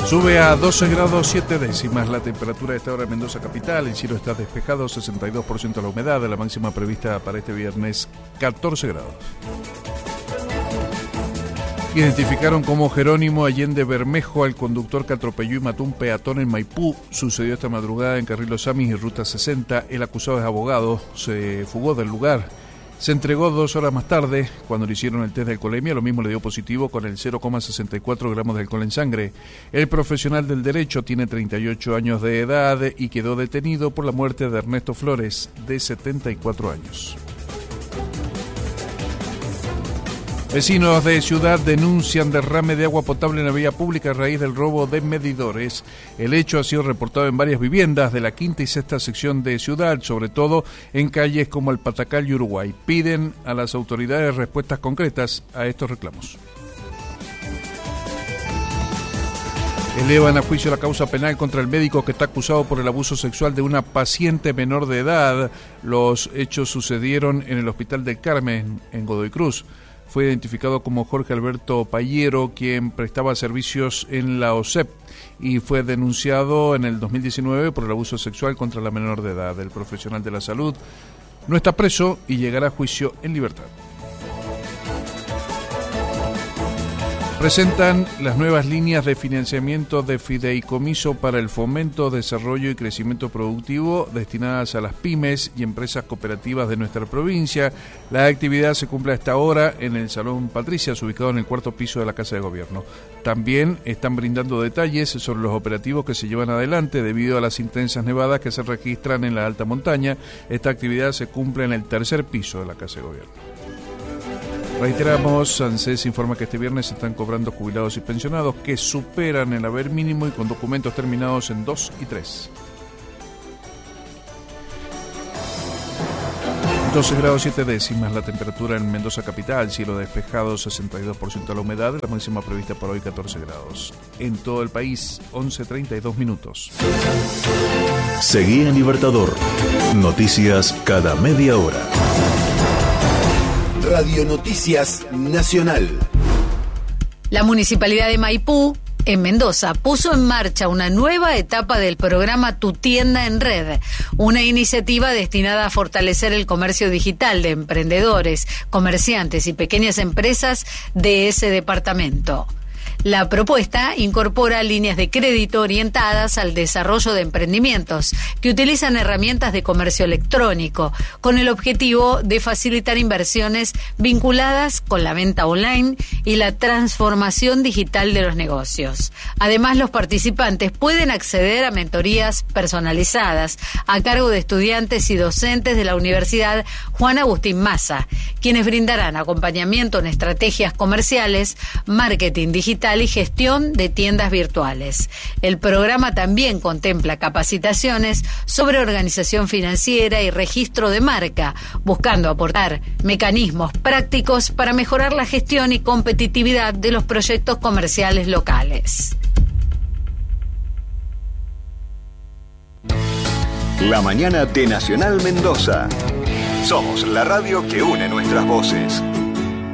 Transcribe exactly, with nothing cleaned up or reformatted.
Sube a doce grados siete décimas la temperatura a esta hora en Mendoza capital. El cielo está despejado, sesenta y dos por ciento la humedad. La máxima prevista para este viernes, catorce grados. Identificaron como Jerónimo Allende Bermejo al conductor que atropelló y mató un peatón en Maipú. Sucedió esta madrugada en Carril Los Amis y Ruta sesenta. El acusado es abogado, se fugó del lugar. Se entregó dos horas más tarde, cuando le hicieron el test de alcoholemia, lo mismo le dio positivo con el cero coma sesenta y cuatro gramos de alcohol en sangre. El profesional del derecho tiene treinta y ocho años de edad y quedó detenido por la muerte de Ernesto Flores, de setenta y cuatro años. Vecinos de Ciudad denuncian derrame de agua potable en la vía pública a raíz del robo de medidores. El hecho ha sido reportado en varias viviendas de la quinta y sexta sección de Ciudad, sobre todo en calles como el Patacal y Uruguay. Piden a las autoridades respuestas concretas a estos reclamos. Elevan a juicio la causa penal contra el médico que está acusado por el abuso sexual de una paciente menor de edad. Los hechos sucedieron en el Hospital del Carmen, en Godoy Cruz. Fue identificado como Jorge Alberto Payero, quien prestaba servicios en la O S E P y fue denunciado en el dos mil diecinueve por el abuso sexual contra la menor de edad. El profesional de la salud no está preso y llegará a juicio en libertad. Presentan las nuevas líneas de financiamiento de fideicomiso para el fomento, desarrollo y crecimiento productivo destinadas a las pymes y empresas cooperativas de nuestra provincia. La actividad se cumple a esta hora en el Salón Patricias, ubicado en el cuarto piso de la Casa de Gobierno. También están brindando detalles sobre los operativos que se llevan adelante debido a las intensas nevadas que se registran en la alta montaña. Esta actividad se cumple en el tercer piso de la Casa de Gobierno. Reiteramos, ANSES informa que este viernes se están cobrando jubilados y pensionados que superan el haber mínimo y con documentos terminados en dos y tres. doce grados siete décimas la temperatura en Mendoza capital, cielo despejado, sesenta y dos por ciento la humedad, la máxima prevista para hoy catorce grados. En todo el país, once treinta y dos minutos. Seguí en Libertador. Noticias cada media hora. Radio Noticias Nacional. La Municipalidad de Maipú, en Mendoza, puso en marcha una nueva etapa del programa Tu Tienda en Red, una iniciativa destinada a fortalecer el comercio digital de emprendedores, comerciantes y pequeñas empresas de ese departamento. La propuesta incorpora líneas de crédito orientadas al desarrollo de emprendimientos que utilizan herramientas de comercio electrónico con el objetivo de facilitar inversiones vinculadas con la venta online y la transformación digital de los negocios. Además, los participantes pueden acceder a mentorías personalizadas a cargo de estudiantes y docentes de la Universidad Juan Agustín Maza, quienes brindarán acompañamiento en estrategias comerciales, marketing digital y gestión de tiendas virtuales. El programa también contempla capacitaciones sobre organización financiera y registro de marca, buscando aportar mecanismos prácticos para mejorar la gestión y competitividad de los proyectos comerciales locales. La mañana de Nacional Mendoza. Somos la radio que une nuestras voces.